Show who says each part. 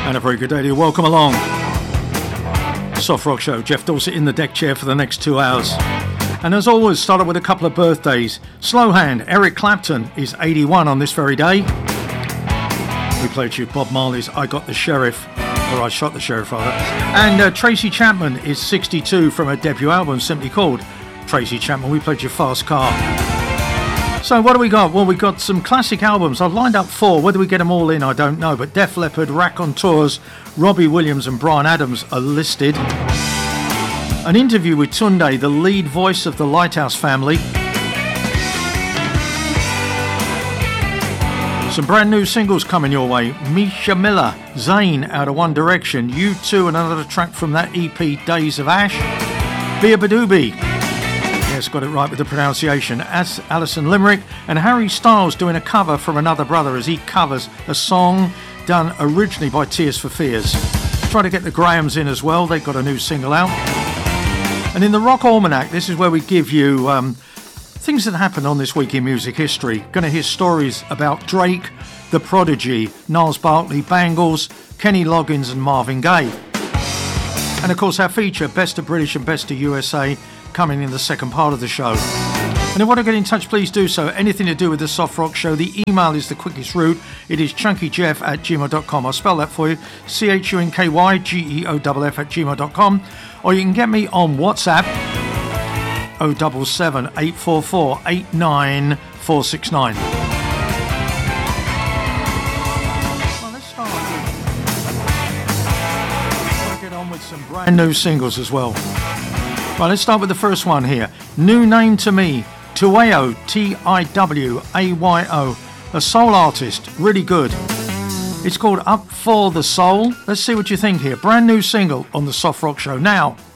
Speaker 1: And a very good day to you. Welcome along. Soft Rock Show. Jeff Dorset in the deck chair for the next 2 hours. And as always, started with a couple of birthdays. Slow hand, Eric Clapton is 81 on this very day. We played to you Bob Marley's I Got the Sheriff, or I Shot the Sheriff rather. And Tracy Chapman is 62 from her debut album simply called Tracy Chapman. We played you Fast Car. So what do we got? Well, we got some classic albums. I've lined up 4. Whether we get them all in, I don't know. But Def Leppard, Raconteurs, Robbie Williams and Bryan Adams are listed. An interview with Tunde, the lead voice of the Lighthouse family. Some brand new singles coming your way. Misha Miller, Zayn out of One Direction, U2 and another track from that EP, Days of Ash. Bia Badoobie. Yes, got it right with the pronunciation. As Alison Limerick and Harry Styles doing a cover from Another Brother as he covers a song done originally by Tears for Fears. Try to get the Grahams in as well. They've got a new single out. And in the Rock Almanac, this is where we give you things that happened on this week in music history. Going to hear stories about Drake, The Prodigy, Gnarls Barkley, Bangles, Kenny Loggins and Marvin Gaye. And of course our feature, Best of British and Best of USA, coming in the second part of the show. And if you want to get in touch, please do so. Anything to do with the Soft Rock Show, the email is the quickest route. It is chunkyjeff@gmail.com. I'll spell that for you. CHUNKYGEOFF@gmail.com. Or you can get me on WhatsApp 077 844 89469. Well, let's start. I'll get on with some brand new singles as well. Right, let's start with the first one here. New name to me, Tiwayo, Tiwayo, a soul artist, really good. It's called Up for the Soul. Let's see what you think here. Brand new single on the Soft Rock Show now.